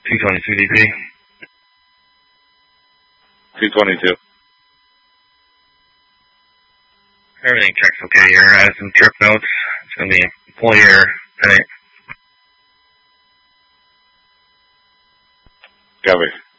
222 DP. 222. Everything checks okay here. I have some trip notes. It's going to be employee error tonight. Copy.